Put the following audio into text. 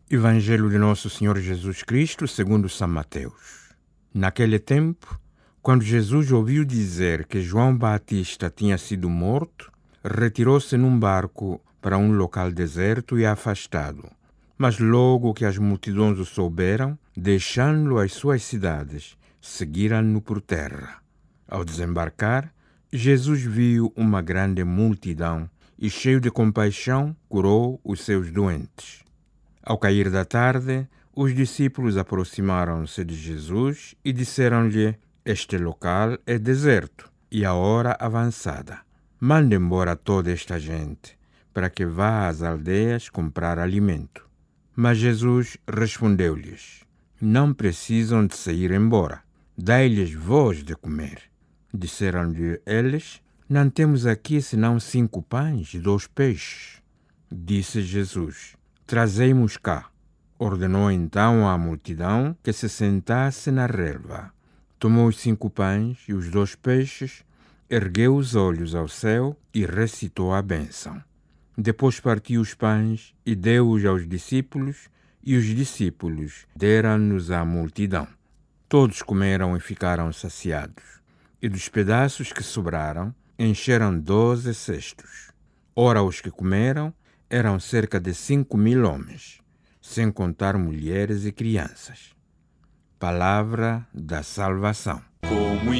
Evangelho de Nosso Senhor Jesus Cristo, segundo São Mateus. Naquele tempo, quando Jesus ouviu dizer que João Batista tinha sido morto, retirou-se num barco para um local deserto e afastado. Mas logo que as multidões o souberam, deixando as suas cidades, seguiram-no por terra. Ao desembarcar, Jesus viu uma grande multidão e, cheio de compaixão, curou os seus doentes. Ao cair da tarde, os discípulos aproximaram-se de Jesus e disseram-lhe: "Este local é deserto e a hora avançada. Mande embora toda esta gente, para que vá às aldeias comprar alimento." Mas Jesus respondeu-lhes: "Não precisam de sair embora. Dai-lhes vós de comer." Disseram-lhe eles: "Não temos aqui senão 5 pães e 2 peixes." Disse Jesus: "Trazei-mos cá." Ordenou então à multidão que se sentasse na relva. Tomou os 5 pães e os 2 peixes, ergueu os olhos ao céu e recitou a bênção. Depois partiu os pães e deu-os aos discípulos, e os discípulos deram-nos à multidão. Todos comeram e ficaram saciados, e dos pedaços que sobraram, encheram 12 cestos. Ora, os que comeram eram cerca de 5.000 homens, sem contar mulheres e crianças. Palavra da salvação.